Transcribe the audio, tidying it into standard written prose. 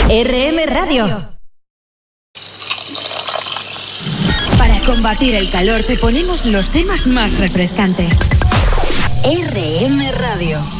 RM Radio. Para combatir el calor te ponemos los temas más refrescantes. RM Radio.